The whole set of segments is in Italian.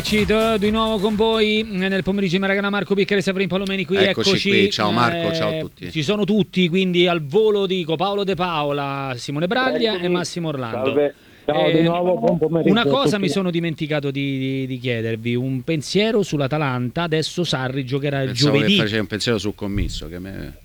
Di nuovo con voi nel pomeriggio di Maragana, Marco Piccare, Severin Palomeni qui. Eccoci qui, ciao Marco, ciao a tutti. Ci sono tutti, quindi al volo dico Paolo De Paola, Simone Braglia e Massimo Orlando. Salve. Ciao di nuovo, buon pomeriggio. Una cosa mi sono dimenticato di chiedervi, un pensiero sull'Atalanta. Adesso Sarri giocherà il giovedì. Che faceva un pensiero sul commisso, che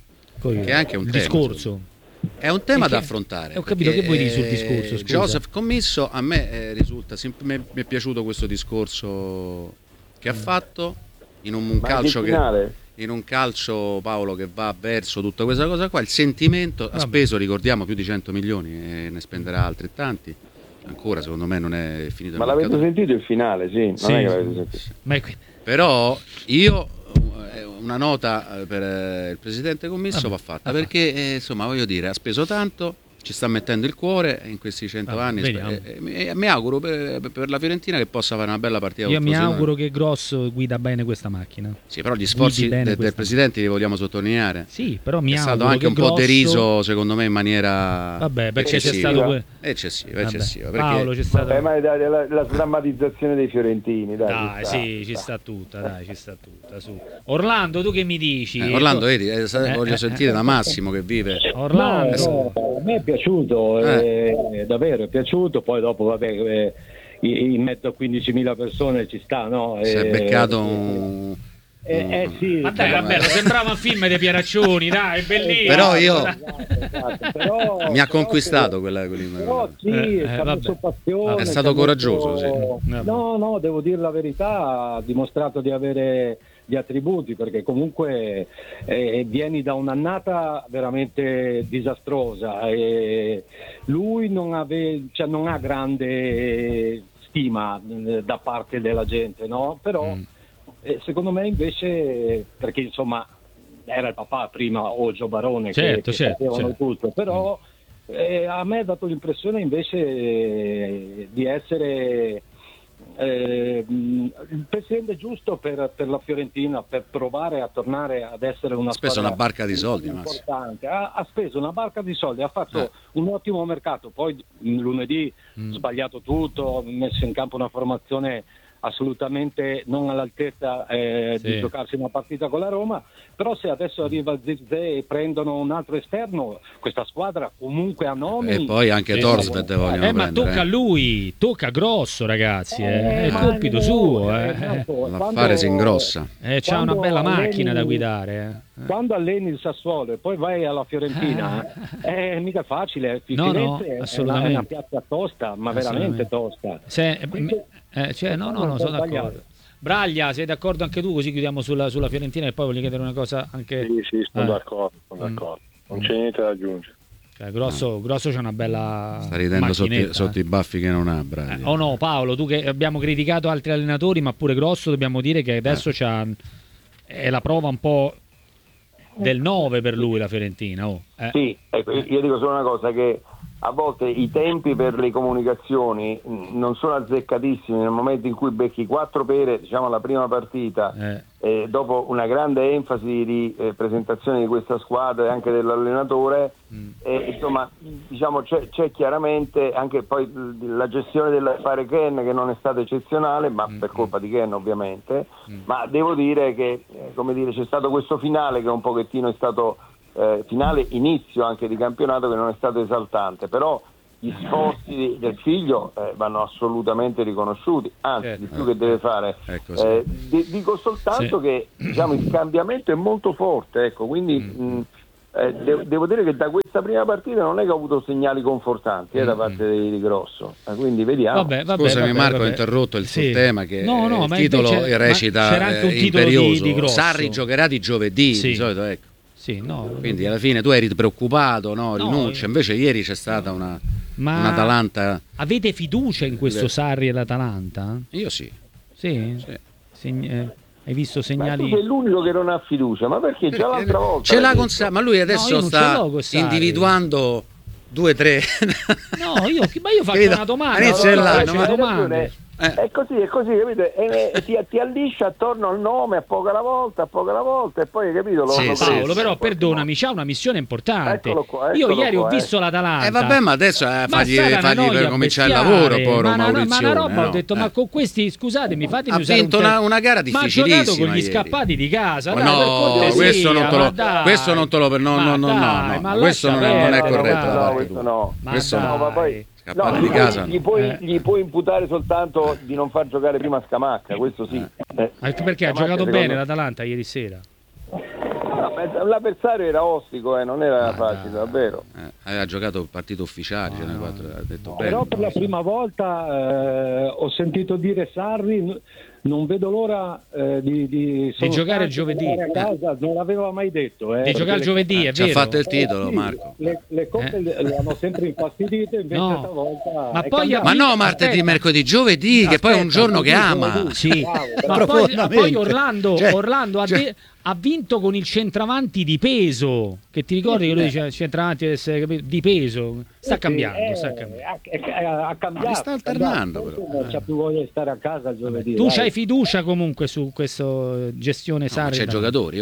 è anche un tema, discorso. È un tema da affrontare. Ho capito, che vuoi dire sul discorso? Scusa. Joseph Commisso, a me risulta mi è piaciuto questo discorso che ha fatto in un calcio in un calcio, Paolo, che va verso tutta questa cosa qua. Il sentimento ha speso, ricordiamo, più di 100 milioni e ne spenderà altrettanti. Ancora secondo me non è finito. Ma l'avete sentito il finale? Sì, non è che l'avete sentito. Però io una nota per il presidente commisso va fatta, perché insomma, voglio dire, ha speso tanto, ci sta mettendo il cuore in questi 100 anni. Mi auguro per la Fiorentina che possa fare una bella partita. Io mi auguro che Grosso guida bene questa macchina. Sì, però gli sforzi del presidente li vogliamo sottolineare. Sì, però è stato anche un po' deriso, secondo me, in maniera perché c'è stato eccessiva. Paolo, c'è stato... ma la sdrammatizzazione dei fiorentini, ci sta tutta, su. Orlando, tu che mi dici? Orlando, vedi, voglio sentire da Massimo che vive. Orlando, a me è piaciuto, davvero è piaciuto. Poi dopo, vabbè, in mezzo a 15.000 persone ci sta, no? Si è beccato sì. Ma dai, vabbè, sembrava un film dei Pieraccioni, dai, bellissimo. Però io però, mi ha conquistato quella. Però sì, è messo passione. È stato coraggioso, sì. No, devo dire la verità, ha dimostrato di avere gli attributi, perché comunque vieni da un'annata veramente disastrosa e lui non ha grande stima da parte della gente, no? Però secondo me invece, perché insomma era il papà prima o Gio Barone che sapevano tutto, però a me ha dato l'impressione invece di essere il presidente giusto per la Fiorentina, per provare a tornare ad essere una squadra. Ha speso una barca di soldi, importante. Ha speso una barca di soldi, ha fatto un ottimo mercato. Poi lunedì sbagliato tutto, ha messo in campo una formazione assolutamente non all'altezza di giocarsi una partita con la Roma. Però se adesso arriva Zirkzee e prendono un altro esterno, questa squadra comunque ha nomi. E poi anche Torsved vogliono prendere. Ma tocca a lui, tocca Grosso, ragazzi, è il compito suo. L'affare si ingrossa. C'ha una bella macchina da guidare. Quando alleni il Sassuolo e poi vai alla Fiorentina, è mica facile. Firenze assolutamente. È una piazza tosta, ma veramente tosta. Sono d'accordo. Braglia, sei d'accordo anche tu? Così chiudiamo sulla Fiorentina e poi voglio chiedere una cosa anche. Sì, sono d'accordo. Non c'è niente da aggiungere. Grosso c'è una bella. Sta ridendo sotto i baffi che non ha, Braglia. No, Paolo, tu che abbiamo criticato altri allenatori, ma pure Grosso dobbiamo dire che adesso è la prova un po' del 9 per lui la Fiorentina. Sì, ecco, io dico solo una cosa, che a volte i tempi per le comunicazioni non sono azzeccatissimi. Nel momento in cui becchi 4 pere, diciamo, la prima partita, dopo una grande enfasi di presentazione di questa squadra e anche dell'allenatore, insomma, diciamo, c'è chiaramente anche poi la gestione dell'affare Ken, che non è stata eccezionale, ma per colpa di Ken ovviamente, ma devo dire che c'è stato questo finale che un pochettino è stato finale inizio anche di campionato, che non è stato esaltante, però gli sforzi del figlio vanno assolutamente riconosciuti, anzi di più che deve fare. Dico soltanto che diciamo il cambiamento è molto forte, ecco, quindi devo dire che da questa prima partita non è che ho avuto segnali confortanti da parte di Grosso, quindi vediamo. Scusami Marco, ho interrotto il suo tema, che il titolo recita imperioso. Di Grosso. Sarri giocherà di giovedì, di solito, ecco. Quindi alla fine tu eri preoccupato, rinuncia. Invece ieri c'è stata un'Atalanta. Avete fiducia in questo Sarri e l'Atalanta? Io sì. Hai visto segnali? Ma tu sei l'unico che non ha fiducia, ma perché già l'altra volta ce l'ha con ma lui adesso sta individuando 2 o 3. Io faccio una domanda. È così, capito? Ti alliscia attorno al nome a poco alla volta, e poi, capito? Paolo, però perdonami, c'ha una missione importante. Io ieri ho visto l'Atalanta. Vabbè, ma adesso fagli per cominciare il lavoro, ma una roba, ho detto, ma con questi, scusatemi, fatemi usare vinto una gara difficilissima. Ma ha giocato con gli scappati di casa. No, questo non te lo questo non è corretto. Ma poi gli puoi imputare soltanto di non far giocare prima Scamacca, questo sì. Perché ha giocato bene l'Atalanta ieri sera. L'avversario era ostico, non era facile, davvero. Aveva giocato partito ufficiale, ha detto bene. Però per la prima volta ho sentito dire Sarri, non vedo l'ora di giocare giovedì. A casa, non l'aveva mai detto. Di giocare giovedì, è vero. Ci ha fatto il titolo, Marco. Le coppe le hanno sempre infastidite, invece stavolta ma no, martedì, mercoledì, giovedì, che poi è un giorno che ama. Sì. Ma poi Orlando ha vinto con il centravanti di peso, che ti ricordi che lui dice centravanti di peso, sta cambiando. Ha cambiato. Sta alternando, però. Non c'ha più voglia di stare a casa il giovedì. Tu c'hai fiducia comunque su questa gestione Sarri? C'è giocatori,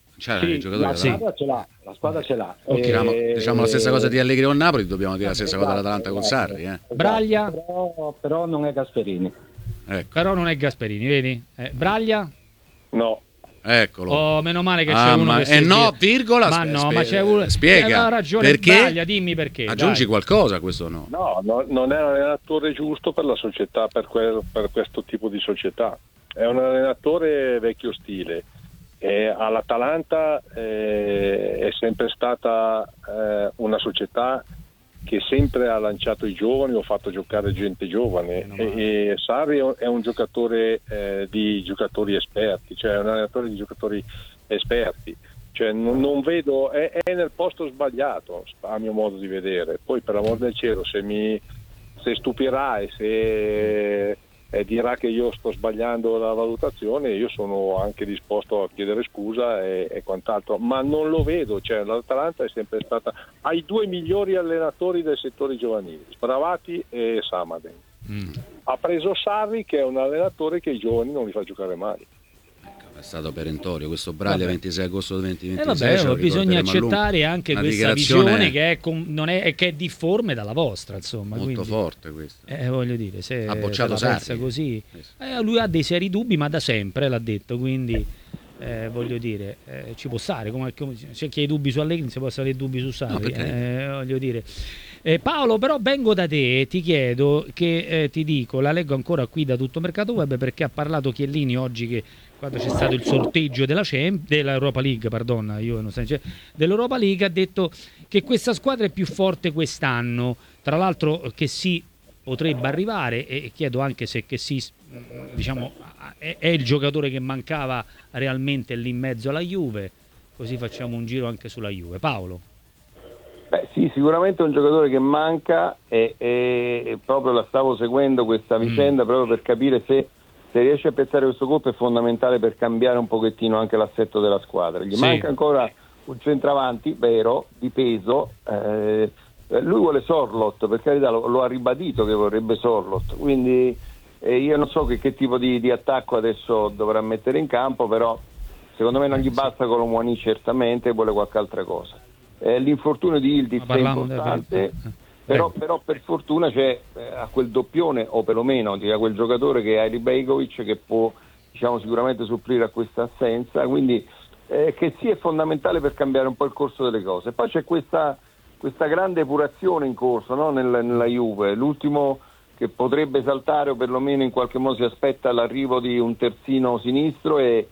la squadra ce l'ha. Diciamo la stessa cosa di Allegri con Napoli, dobbiamo dire la stessa cosa dell'Atalanta con Sarri. Braglia? Però non è Gasperini. Però non è Gasperini, vedi? Braglia? No. Eccolo. Meno male che c'è uno che virgola. Ma no, ma c'è uno. Spiega. Ha ragione, perché? Braglia, dimmi perché. Aggiungi qualcosa a questo no? No, non è un allenatore giusto per la società, per questo tipo di società. È un allenatore vecchio stile. All'Atalanta è sempre stata una società che sempre ha lanciato i giovani o fatto giocare gente giovane, e Sarri è un giocatore di giocatori esperti, cioè un allenatore di giocatori esperti, cioè non vedo, è nel posto sbagliato a mio modo di vedere. Poi per l'amor del cielo, se stupirà e se dirà che io sto sbagliando la valutazione, io sono anche disposto a chiedere scusa e quant'altro, ma non lo vedo. Cioè, l'Atalanta è sempre stata, ha i due migliori allenatori del settore giovanile, Sbravati e Samaden. Ha preso Sarri, che è un allenatore che i giovani non li fa giocare mai. È stato perentorio questo Braglia, 26 agosto 2026. Bisogna accettare anche questa visione che è difforme dalla vostra, insomma. Molto forte questo. Voglio dire, se ha bocciato Sarri così, lui ha dei seri dubbi, ma da sempre l'ha detto, quindi voglio dire, ci può stare, come c'è chi ha i dubbi su Allegri, si può stare dubbi su Sarri, voglio dire. Paolo, però vengo da te, ti chiedo che ti dico, la leggo ancora qui da Tutto Mercato Web, perché ha parlato Chiellini oggi, che quando c'è stato il sorteggio dell'Europa League, dell'Europa League, ha detto che questa squadra è più forte quest'anno, tra l'altro che si potrebbe arrivare, e chiedo anche se che si, diciamo, è il giocatore che mancava realmente lì in mezzo alla Juve, così facciamo un giro anche sulla Juve. Paolo? Sì, sicuramente è un giocatore che manca, e proprio la stavo seguendo questa vicenda proprio per capire se riesce a pensare questo colpo è fondamentale per cambiare un pochettino anche l'assetto della squadra. Gli manca ancora un centravanti vero, di peso. Lui vuole Sorloth, per carità, lo ha ribadito che vorrebbe Sorloth, quindi io non so che tipo di attacco adesso dovrà mettere in campo, però secondo me non gli basta Colomwani, certamente vuole qualche altra cosa. L'infortunio di Yildiz è importante, però per fortuna c'è a quel doppione, o perlomeno a quel giocatore che è Aili Bejkovic, che può, diciamo, sicuramente supplire a questa assenza, quindi che sì, è fondamentale per cambiare un po' il corso delle cose. Poi c'è questa grande epurazione in corso, no? nella Juve, l'ultimo che potrebbe saltare, o perlomeno in qualche modo si aspetta l'arrivo di un terzino sinistro, è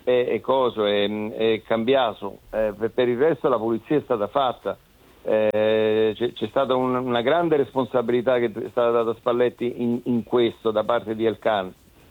Cambiaso. Per il resto la pulizia è stata fatta. C'è stata una grande responsabilità che è stata data a Spalletti in questo da parte di Elkan.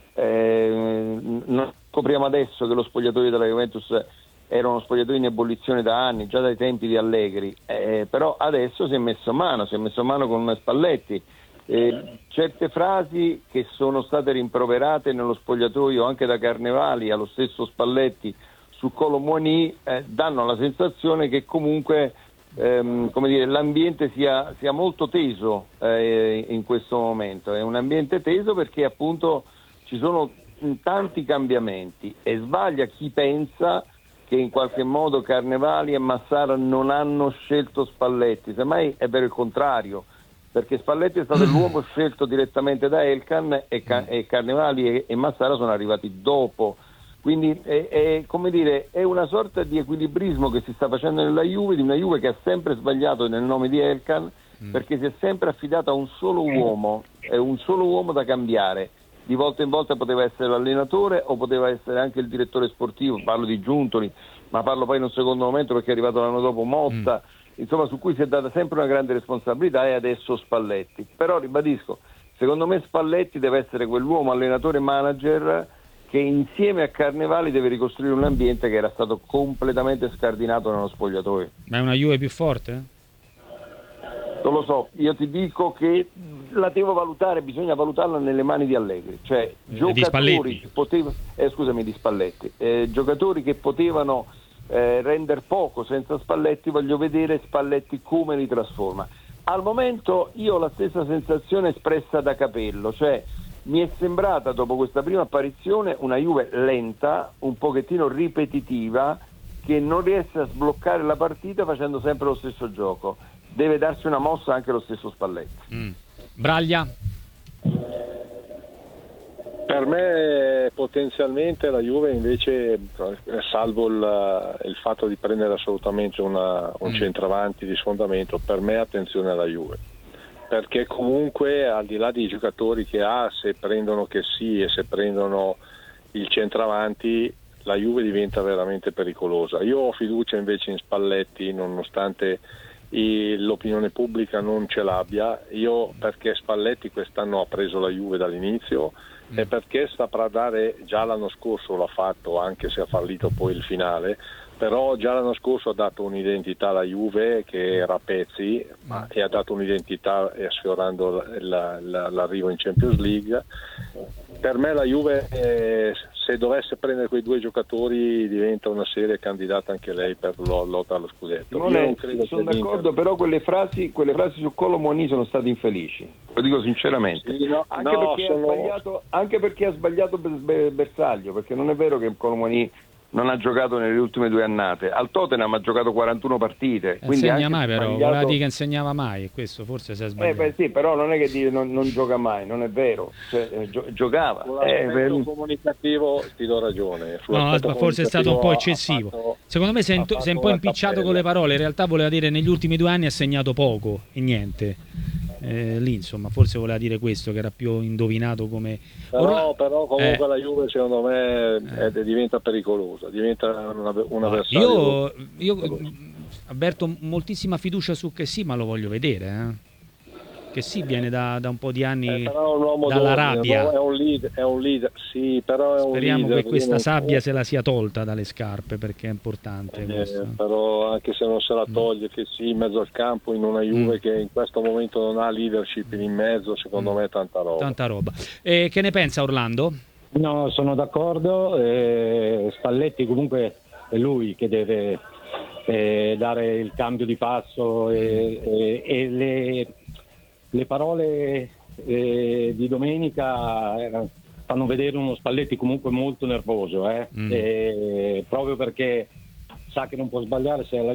Non scopriamo adesso che lo spogliatoio della Juventus era uno spogliatoio in ebollizione da anni, già dai tempi di Allegri, però adesso si è messo a mano con Spalletti. Certe frasi che sono state rimproverate nello spogliatoio anche da Carnevali allo stesso Spalletti su Colomwani danno la sensazione che comunque come dire, l'ambiente sia molto teso in questo momento. È un ambiente teso perché appunto ci sono tanti cambiamenti, e sbaglia chi pensa che in qualche modo Carnevali e Massara non hanno scelto Spalletti. Semmai è vero il contrario, perché Spalletti è stato l'uomo scelto direttamente da Elkann, e Carnevali e Massara sono arrivati dopo. Quindi come dire, è una sorta di equilibrismo che si sta facendo nella Juve, di una Juve che ha sempre sbagliato nel nome di Elkann, perché si è sempre affidata a un solo uomo da cambiare. Di volta in volta poteva essere l'allenatore o poteva essere anche il direttore sportivo, parlo di Giuntoli, ma parlo poi in un secondo momento perché è arrivato l'anno dopo Motta, insomma, su cui si è data sempre una grande responsabilità, e adesso Spalletti. Però ribadisco, secondo me Spalletti deve essere quell'uomo allenatore manager che insieme a Carnevali deve ricostruire un ambiente che era stato completamente scardinato nello spogliatoio. Ma è una Juve più forte? Non lo so, io ti dico che la devo valutare, bisogna valutarla nelle mani di Allegri, cioè giocatori che potevano, di Spalletti, giocatori che potevano rendere poco senza Spalletti, voglio vedere Spalletti come li trasforma. Al momento io ho la stessa sensazione espressa da Capello, cioè mi è sembrata dopo questa prima apparizione una Juve lenta, un pochettino ripetitiva, che non riesce a sbloccare la partita facendo sempre lo stesso gioco. Deve darsi una mossa anche lo stesso Spalletti. Braglia? Per me potenzialmente la Juve invece, salvo il fatto di prendere assolutamente un centravanti di sfondamento, per me attenzione alla Juve, perché comunque al di là dei giocatori che ha, se prendono Chessy e se prendono il centravanti, la Juve diventa veramente pericolosa. Io ho fiducia invece in Spalletti, nonostante l'opinione pubblica non ce l'abbia, perché Spalletti quest'anno ha preso la Juve dall'inizio e perché saprà dare, già l'anno scorso l'ha fatto, anche se ha fallito poi il finale, però già l'anno scorso ha dato un'identità alla Juve che era a pezzi, e ha dato un'identità sfiorando l'arrivo in Champions League. Per me la Juve, se dovesse prendere quei due giocatori, diventa una seria candidata anche lei per lotta allo scudetto. Non sono d'accordo, però quelle frasi su Kolo Muani sono state infelici, lo dico sinceramente. Sì, anche perché ha sbagliato Bersaglio, perché non è vero che Kolo Muani non ha giocato nelle ultime 2 annate. Al Tottenham ha giocato 41 partite. Quindi insegna mai, però voleva dire che insegnava mai, questo forse si è sbagliato. Sì, però non è che dire non gioca mai, non è vero, cioè, giocava. Sull'aspetto comunicativo ti do ragione. No, forse è stato un po' eccessivo. Secondo me si è un po' impicciato con le parole, in realtà voleva dire negli ultimi 2 anni ha segnato poco e niente. Lì insomma forse voleva dire questo, che era più indovinato come però comunque la Juve secondo me diventa pericolosa, diventa un avversario. Io avverto moltissima fiducia su Chessy, ma lo voglio vedere, Chessy viene da un po' di anni dall'Arabia. È un leader, sì, però è un speriamo leader, che questa sabbia se la sia tolta dalle scarpe, perché è importante però anche se non se la toglie Chessy in mezzo al campo in una Juve che in questo momento non ha leadership in mezzo, secondo me è tanta roba. Che ne pensa Orlando? No, sono d'accordo, Spalletti comunque è lui che deve dare il cambio di passo, e le parole di domenica fanno vedere uno Spalletti comunque molto nervoso, proprio perché sa che non può sbagliare se è la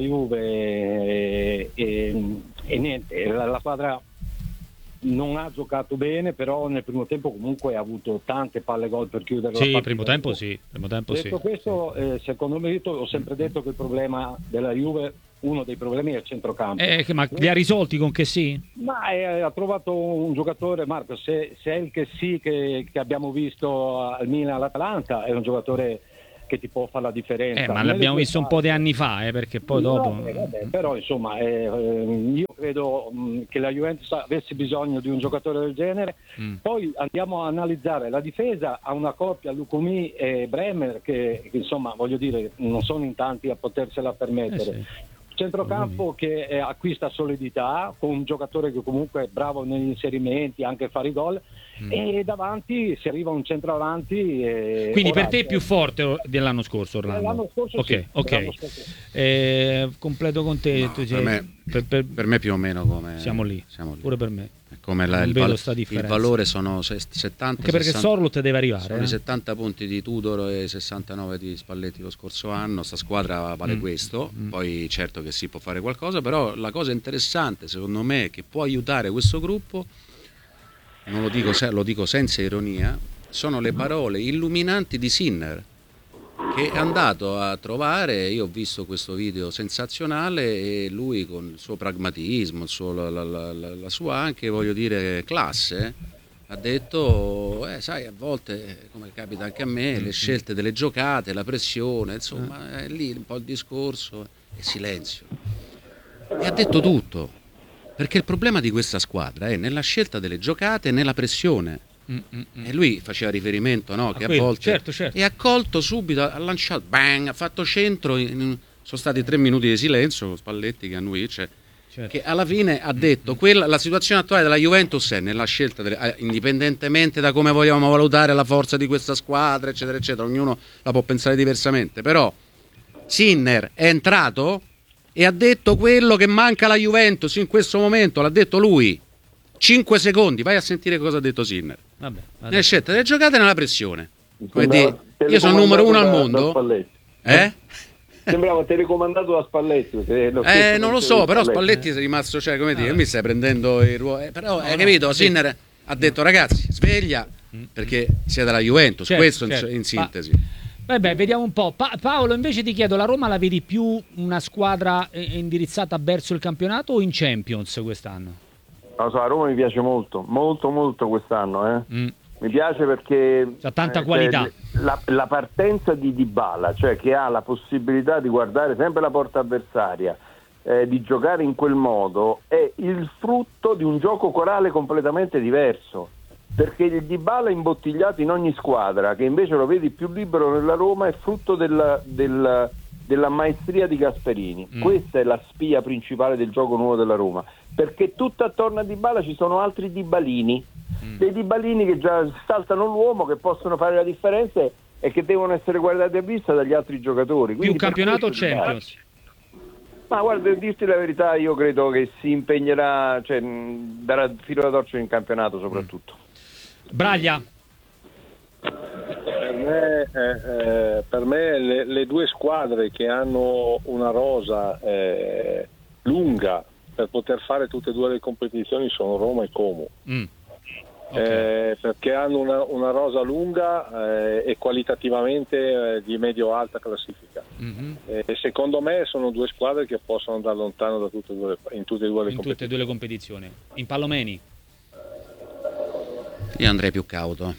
Juve, e niente, la squadra non ha giocato bene, però nel primo tempo comunque ha avuto tante palle gol per chiudere la partita. Primo tempo sì. Detto questo, secondo me ho sempre detto che il problema della Juve, uno dei problemi è il centrocampo. Ma li ha risolti con Chessy? Ma ha trovato un giocatore, Marco, se è il Chessy che abbiamo visto al Milan, all'Atalanta, è un giocatore che ti può fare la differenza. Ma l'abbiamo visto un po' di anni fa, perché poi dopo... però insomma, io credo che la Juventus avesse bisogno di un giocatore del genere. Poi andiamo a analizzare la difesa, a una coppia Lukumi e Bremer che insomma, voglio dire, non sono in tanti a potersela permettere. centrocampo che acquista solidità, con un giocatore che comunque è bravo negli inserimenti, anche a fare i gol, e davanti si arriva a un centravanti. Quindi per te è più forte dell'anno scorso, Orlando? L'anno scorso ok, sì, ok. l'anno scorso. Completo con te. No, per me più o meno come siamo lì. Pure per me. Come il valore sono 70, anche perché 60, Sorloth deve arrivare. Sono i 70 punti di Tudor e 69 di Spalletti lo scorso anno. Sta squadra vale questo. Poi certo che si può fare qualcosa, però la cosa interessante secondo me che può aiutare questo gruppo, non lo dico senza ironia, sono le parole illuminanti di Sinner, che è andato a trovare. Io ho visto questo video sensazionale e lui con il suo pragmatismo, la sua anche, voglio dire, classe, ha detto sai, a volte, come capita anche a me, le scelte delle giocate, la pressione, insomma, è lì un po' il discorso e silenzio. E ha detto tutto, perché il problema di questa squadra è nella scelta delle giocate e nella pressione. E lui faceva riferimento, no, che a volte certo. E ha colto subito, ha lanciato, bang, ha fatto centro, sono stati 3 minuti di silenzio con Spalletti che annuisce, che alla fine ha detto la situazione attuale della Juventus è nella scelta indipendentemente da come vogliamo valutare la forza di questa squadra, eccetera eccetera, ognuno la può pensare diversamente, però Sinner è entrato e ha detto quello che manca alla Juventus in questo momento, l'ha detto lui. 5 secondi, vai a sentire cosa ha detto Sinner. Nelle scelte delle giocate e nella pressione. Io sono il numero 1 al mondo. Sembrava telecomandato da Spalletti. Non lo so, però Spalletti è rimasto, come dire, mi stai prendendo il ruolo. Però hai capito, Sinner ha detto ragazzi, sveglia, perché siete la Juventus, questo in sintesi. Vabbè, vediamo un po'. Paolo, invece ti chiedo, la Roma la vedi più una squadra indirizzata verso il campionato o in Champions quest'anno? Non so, a Roma mi piace molto quest'anno. Mi piace perché c'ha tanta qualità. La partenza di Dybala, cioè che ha la possibilità di guardare sempre la porta avversaria, di giocare in quel modo, è il frutto di un gioco corale completamente diverso. Perché il Dybala imbottigliato in ogni squadra, che invece lo vedi più libero nella Roma, è frutto della maestria di Gasperini. Questa è la spia principale del gioco nuovo della Roma, perché tutto attorno a Dybala ci sono altri Dybalini, dei Dybalini che già saltano l'uomo, che possono fare la differenza e che devono essere guardati a vista dagli altri giocatori. Quindi più campionato o Champions? Ma guarda, a dirti la verità, io credo che si impegnerà, darà filo da torcere in campionato soprattutto. Braglia. Per me le due squadre che hanno una rosa lunga per poter fare tutte e due le competizioni sono Roma e Como. Perché hanno una rosa lunga e qualitativamente di medio-alta classifica. E secondo me sono due squadre che possono andare lontano da in tutte e due le competizioni. In Palomeni? Io andrei più cauto.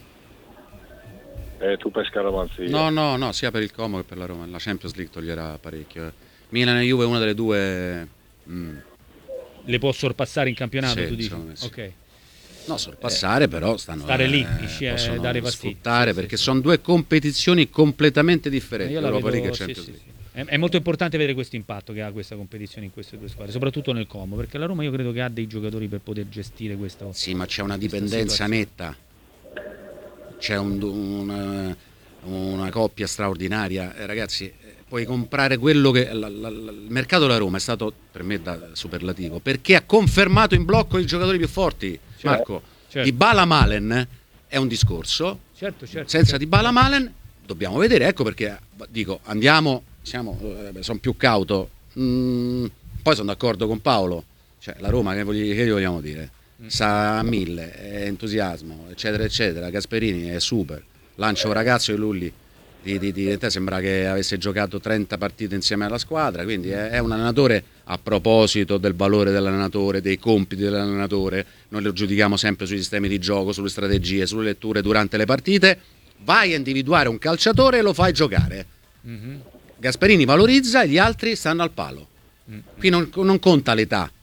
Tu per scaramanzia. No, sia per il Como che per la Roma. La Champions League toglierà parecchio. Milan e Juve, una delle due le può sorpassare in campionato, sì, tu dici? Sì. Ok. No, sorpassare però stare lì, possono dare fastidio. Sfruttare, perché sono due competizioni completamente differenti. Europa League e Champions League. È molto importante vedere questo impatto che ha questa competizione in queste due squadre, soprattutto nel Como, perché la Roma io credo che ha dei giocatori per poter gestire questa. Sì, ma c'è una dipendenza netta. C'è una coppia straordinaria, ragazzi. Puoi comprare quello che il mercato della Roma è stato per me superlativo, perché ha confermato in blocco i giocatori più forti. Marco, Dybala Malen è un discorso. Senza Dybala Malen dobbiamo vedere, ecco perché dico sono più cauto. Poi sono d'accordo con Paolo, la Roma che gli vogliamo dire? Sa a 1000, è entusiasmo, eccetera eccetera. Gasperini è super, lancia un ragazzo di Lulli di te sembra che avesse giocato 30 partite insieme alla squadra, quindi è un allenatore. A proposito del valore dell'allenatore, dei compiti dell'allenatore, noi lo giudichiamo sempre sui sistemi di gioco, sulle strategie, sulle letture durante le partite. Vai a individuare un calciatore e lo fai giocare. Gasperini valorizza e gli altri stanno al palo. Qui non conta l'età,